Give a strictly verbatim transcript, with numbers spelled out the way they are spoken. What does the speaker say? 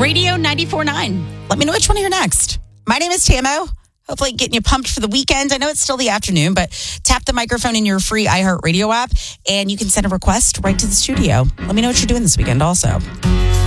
Radio ninety-four point nine. Let me know which one you're next. My name is Tamo. Hopefully getting you pumped for the weekend. I know it's still the afternoon, but tap the microphone in your free iHeartRadio app, and you can send a request right to the studio. Let me know what you're doing this weekend also.